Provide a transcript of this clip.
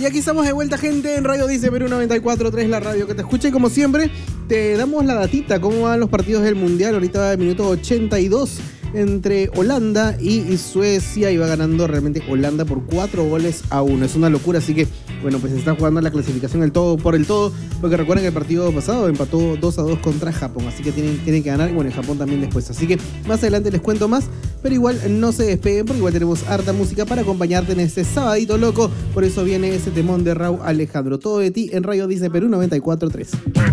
Y aquí estamos de vuelta, gente, en Radio Dice Perú 94.3, la radio que te escucha. Y como siempre, te damos la datita, cómo van los partidos del Mundial. Ahorita va el minuto 82 entre Holanda y Suecia. Y va ganando realmente Holanda por 4-1. Es una locura, así que, bueno, pues se está jugando la clasificación el todo por el todo. Porque recuerden que el partido pasado empató 2-2 contra Japón. Así que tienen que ganar. Bueno, y Japón también después. Así que más adelante les cuento más. Pero igual no se despeguen, porque igual tenemos harta música para acompañarte en este sabadito loco. Por eso viene ese temón de Raúl Alejandro. Todo de ti en Radio Dice Perú 94.3.